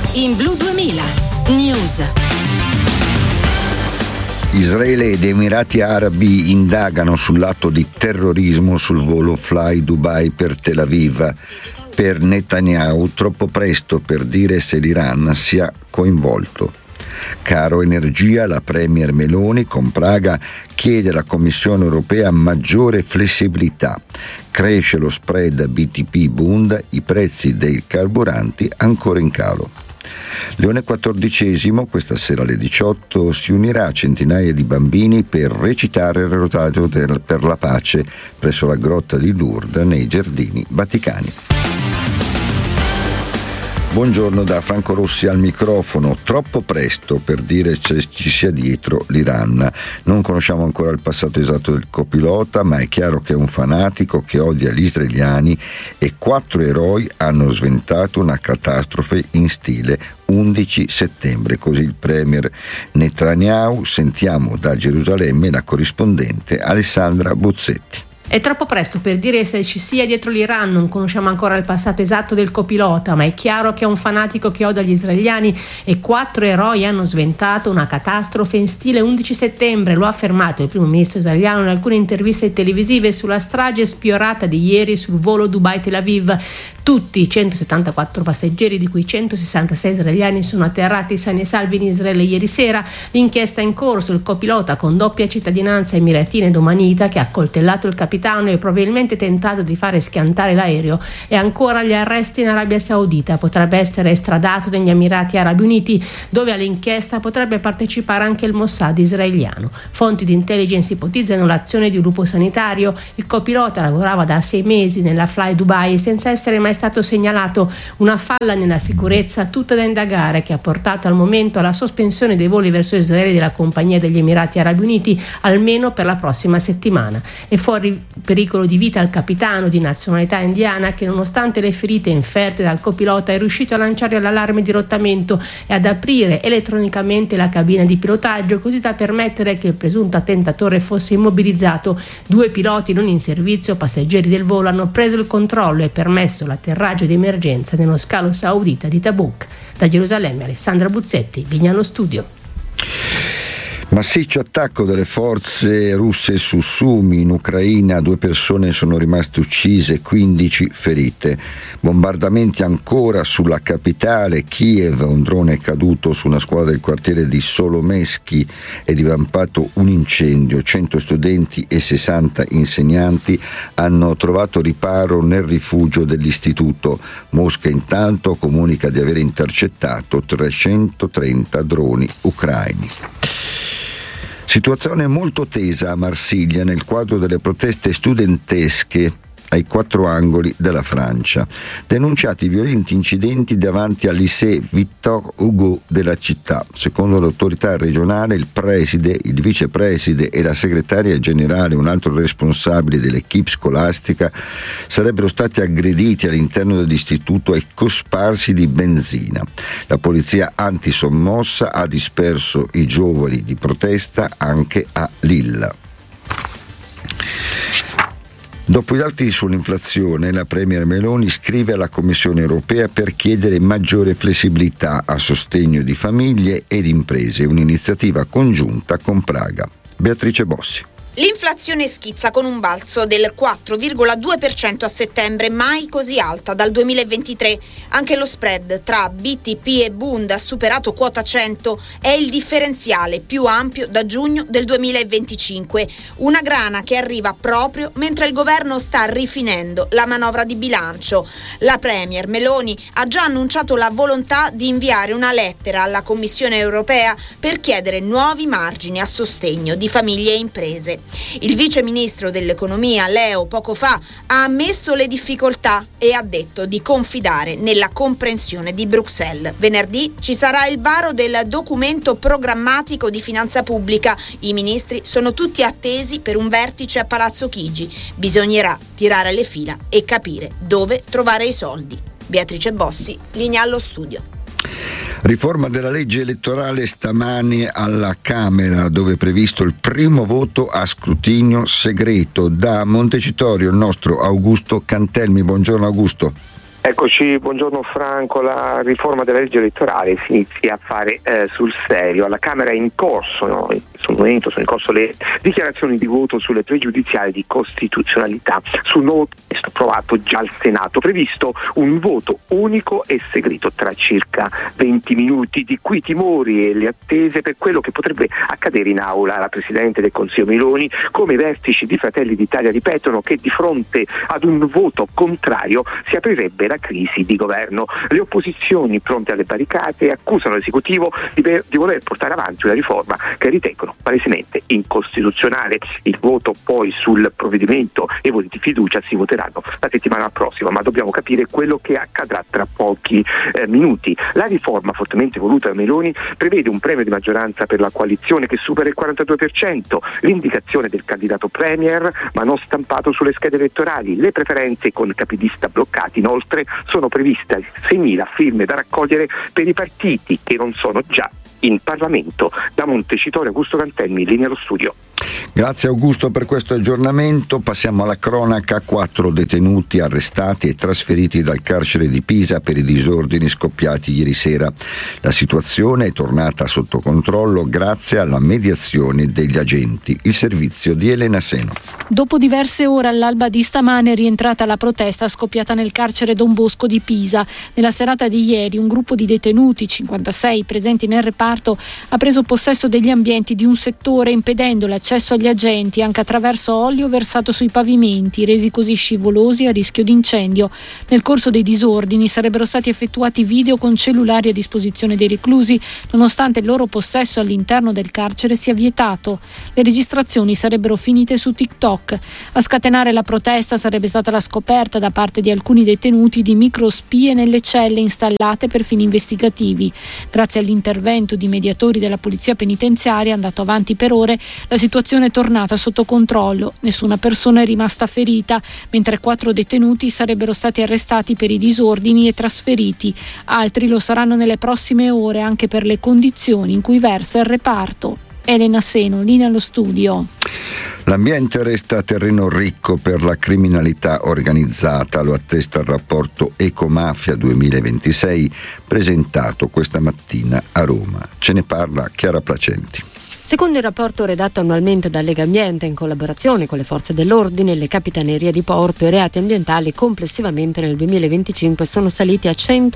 In Blu 2000 News. Israele ed Emirati Arabi indagano sull'atto di terrorismo sul volo Fly Dubai per Tel Aviv. Per Netanyahu troppo presto per dire se l'Iran sia coinvolto. Caro energia, la premier Meloni con Praga chiede alla Commissione europea maggiore flessibilità. Cresce lo spread BTP-Bund, i prezzi dei carburanti ancora in calo. Leone XIV, questa sera alle 18, si unirà a centinaia di bambini per recitare il rosario per la pace presso la grotta di Lourdes nei giardini vaticani. Buongiorno da Franco Rossi al microfono. Troppo presto per dire ci sia dietro l'Iran. Non conosciamo ancora il passato esatto del copilota, ma è chiaro che è un fanatico che odia gli israeliani e 4 eroi hanno sventato una catastrofe in stile 11 settembre. Così il premier Netanyahu. Sentiamo da Gerusalemme la corrispondente Alessandra Buzzetti. È troppo presto per dire se ci sia dietro l'Iran, non conosciamo ancora il passato esatto del copilota, ma è chiaro che è un fanatico che odia gli israeliani e 4 eroi hanno sventato una catastrofe in stile 11 settembre, lo ha affermato il primo ministro israeliano in alcune interviste televisive sulla strage spiorata di ieri sul volo Dubai-Tel Aviv. Tutti i 174 passeggeri, di cui 166 israeliani, sono atterrati sani e salvi in Israele ieri sera. L'inchiesta è in corso, il copilota con doppia cittadinanza emiratina ed omanita che ha accoltellato il capitano e probabilmente tentato di fare schiantare l'aereo è ancora agli arresti in Arabia Saudita. Potrebbe essere estradato negli Emirati Arabi Uniti, dove all'inchiesta potrebbe partecipare anche il Mossad israeliano. Fonti di intelligence ipotizzano l'azione di un gruppo sanitario. Il copilota lavorava da 6 mesi nella Fly Dubai senza essere mai stato segnalato. Una falla nella sicurezza tutta da indagare che ha portato al momento alla sospensione dei voli verso Israele della compagnia degli Emirati Arabi Uniti almeno per la prossima settimana. È fuori pericolo di vita al capitano di nazionalità indiana che, nonostante le ferite inferte dal copilota, è riuscito a lanciare l'allarme di rottamento e ad aprire elettronicamente la cabina di pilotaggio così da permettere che il presunto attentatore fosse immobilizzato. 2 piloti non in servizio, passeggeri del volo, hanno preso il controllo e permesso l'atterraggio di emergenza nello scalo saudita di Tabuk. Da Gerusalemme Alessandra Buzzetti, Vignano Studio. Massiccio attacco delle forze russe su Sumi in Ucraina, 2 persone sono rimaste uccise, 15 ferite. Bombardamenti ancora sulla capitale, Kiev, un drone è caduto su una scuola del quartiere di Solomesky e divampato un incendio. 100 studenti e 60 insegnanti hanno trovato riparo nel rifugio dell'istituto. Mosca intanto comunica di aver intercettato 330 droni ucraini. Situazione molto tesa a Marsiglia nel quadro delle proteste studentesche ai 4 angoli della Francia. Denunciati violenti incidenti davanti al lycée Victor Hugo della città. Secondo l'autorità regionale, il preside, il vicepreside e la segretaria generale, un altro responsabile dell'equipe scolastica, sarebbero stati aggrediti all'interno dell'istituto e cosparsi di benzina. La polizia antisommossa ha disperso i giovani di protesta anche a Lille. Dopo i dati sull'inflazione, la premier Meloni scrive alla Commissione europea per chiedere maggiore flessibilità a sostegno di famiglie ed imprese, un'iniziativa congiunta con Praga. Beatrice Bossi. L'inflazione schizza con un balzo del 4,2% a settembre, mai così alta dal 2023. Anche lo spread tra BTP e Bund ha superato quota 100, è il differenziale più ampio da giugno del 2025. Una grana che arriva proprio mentre il governo sta rifinendo la manovra di bilancio. La premier Meloni ha già annunciato la volontà di inviare una lettera alla Commissione europea per chiedere nuovi margini a sostegno di famiglie e imprese. Il vice ministro dell'economia Leo poco fa ha ammesso le difficoltà e ha detto di confidare nella comprensione di Bruxelles. Venerdì ci sarà il varo del documento programmatico di finanza pubblica. I ministri sono tutti attesi per un vertice a Palazzo Chigi. Bisognerà tirare le fila e capire dove trovare i soldi. Beatrice Bossi, linea allo studio. Riforma della legge elettorale stamane alla Camera, dove è previsto il primo voto a scrutinio segreto. Da Montecitorio il nostro Augusto Cantelmi. Buongiorno Augusto. Eccoci, buongiorno Franco. La riforma della legge elettorale si inizia a fare sul serio. Alla Camera è in corso, no? Sono in corso le dichiarazioni di voto sulle pregiudiziali di costituzionalità sul nuovo testo approvato già al Senato. Previsto un voto unico e segreto tra circa 20 minuti, di cui i timori e le attese per quello che potrebbe accadere in aula. La Presidente del Consiglio Meloni, come i vertici di Fratelli d'Italia, ripetono che di fronte ad un voto contrario si aprirebbe la crisi di governo. Le opposizioni, pronte alle barricate, accusano l'esecutivo di voler portare avanti una riforma che ritengono palesemente incostituzionale. Il voto poi sul provvedimento e voti di fiducia si voteranno la settimana prossima, ma dobbiamo capire quello che accadrà tra pochi minuti. La riforma, fortemente voluta da Meloni, prevede un premio di maggioranza per la coalizione che supera il 42%, l'indicazione del candidato premier ma non stampato sulle schede elettorali, le preferenze con capilista bloccati. Inoltre sono previste 6.000 firme da raccogliere per i partiti che non sono già in Parlamento. Da Montecitorio, Augusto Cantemmi, linea allo studio. Grazie Augusto per questo aggiornamento. Passiamo alla cronaca. 4 detenuti arrestati e trasferiti dal carcere di Pisa per i disordini scoppiati ieri sera. La situazione è tornata sotto controllo grazie alla mediazione degli agenti. Il servizio di Elena Seno. Dopo diverse ore all'alba di stamane è rientrata la protesta scoppiata nel carcere Don Bosco di Pisa. Nella serata di ieri un gruppo di detenuti, 56 presenti nel reparto, ha preso possesso degli ambienti di un settore impedendo l'accesso agli agenti anche attraverso olio versato sui pavimenti, resi così scivolosi a rischio di incendio. Nel corso dei disordini sarebbero stati effettuati video con cellulari a disposizione dei reclusi, nonostante il loro possesso all'interno del carcere sia vietato. Le registrazioni sarebbero finite su TikTok. A scatenare la protesta sarebbe stata la scoperta da parte di alcuni detenuti di microspie nelle celle installate per fini investigativi. Grazie all'intervento di mediatori della polizia penitenziaria, andato avanti per ore, la situazione è tornata sotto controllo. Nessuna persona è rimasta ferita, mentre 4 detenuti sarebbero stati arrestati per i disordini e trasferiti. Altri lo saranno nelle prossime ore anche per le condizioni in cui versa il reparto. Elena Seno, linea allo studio. L'ambiente resta terreno ricco per la criminalità organizzata, lo attesta il rapporto Ecomafia 2026 presentato questa mattina a Roma. Ce ne parla Chiara Placenti. Secondo il rapporto redatto annualmente da Legambiente in collaborazione con le forze dell'ordine, le capitanerie di porto e i reati ambientali complessivamente nel 2025 sono saliti a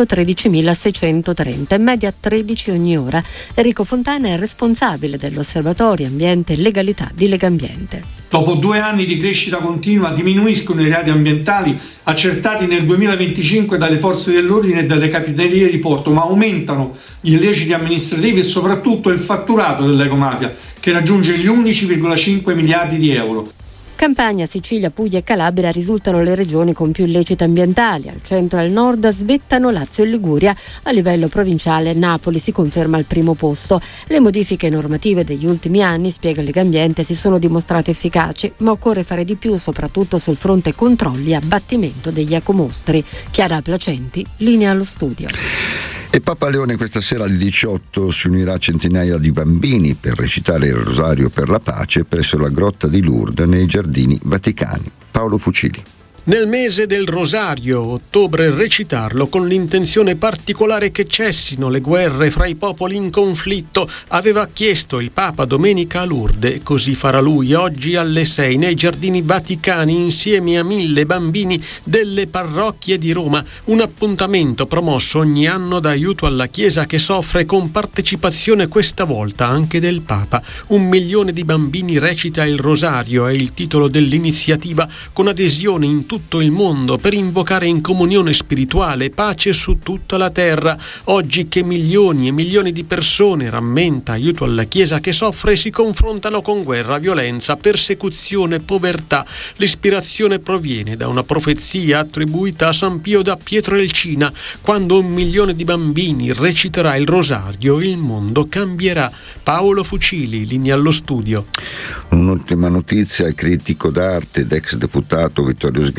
113.630, in media 13 ogni ora. Enrico Fontana è responsabile dell'Osservatorio Ambiente e Legalità di Legambiente. Dopo 2 anni di crescita continua diminuiscono i reati ambientali accertati nel 2025 dalle forze dell'ordine e dalle capitanerie di porto, ma aumentano gli illeciti amministrativi e soprattutto il fatturato dell'ecomafia, che raggiunge gli 11,5 miliardi di euro. Campania, Sicilia, Puglia e Calabria risultano le regioni con più illeciti ambientali. Al centro e al nord svettano Lazio e Liguria. A livello provinciale Napoli si conferma al primo posto. Le modifiche normative degli ultimi anni, spiega Legambiente, si sono dimostrate efficaci, ma occorre fare di più, soprattutto sul fronte controlli e abbattimento degli ecomostri. Chiara Placenti, linea allo studio. E Papa Leone questa sera alle 18 si unirà a centinaia di bambini per recitare il Rosario per la pace presso la grotta di Lourdes nei Giardini Vaticani. Paolo Fucili. Nel mese del Rosario, ottobre, recitarlo con l'intenzione particolare che cessino le guerre fra i popoli in conflitto, aveva chiesto il Papa domenica a Lourdes, e così farà lui oggi alle 6 nei Giardini Vaticani insieme a 1.000 bambini delle parrocchie di Roma, un appuntamento promosso ogni anno da Aiuto alla Chiesa che soffre con partecipazione questa volta anche del Papa. 1 milione di bambini recita il Rosario, è il titolo dell'iniziativa, con adesione in tutto il mondo per invocare in comunione spirituale pace su tutta la terra. Oggi che milioni e milioni di persone, rammenta Aiuto alla Chiesa che soffre, si confrontano con guerra, violenza, persecuzione, povertà. L'ispirazione proviene da una profezia attribuita a San Pio da Pietrelcina: quando 1 milione di bambini reciterà il Rosario, il mondo cambierà. Paolo Fucili, linea allo studio. Un'ultima notizia: il critico d'arte ed ex deputato Vittorio Sgarbi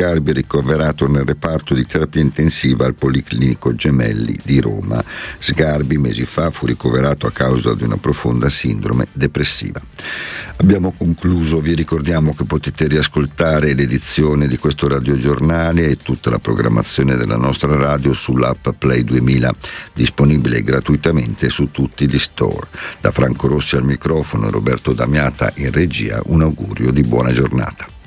Sgarbi è ricoverato nel reparto di terapia intensiva al Policlinico Gemelli di Roma. Sgarbi mesi fa fu ricoverato a causa di una profonda sindrome depressiva. Abbiamo concluso, vi ricordiamo che potete riascoltare l'edizione di questo radiogiornale e tutta la programmazione della nostra radio sull'app Play 2000, disponibile gratuitamente su tutti gli store. Da Franco Rossi al microfono e Roberto D'Amiata in regia, un augurio di buona giornata.